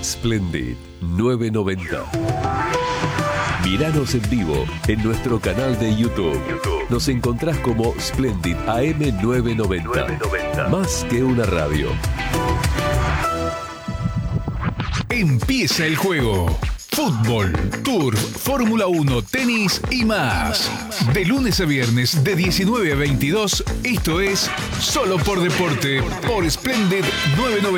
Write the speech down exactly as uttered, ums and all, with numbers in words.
Splendid nueve noventa. Miranos en vivo en nuestro canal de YouTube. Nos encontrás como Splendid A M nueve noventa. Más que una radio. Empieza el juego. Fútbol, Turf, Fórmula uno, tenis y más. De lunes a viernes de diecinueve a veintidós, esto es Solo por Deporte por Splendid nueve noventa.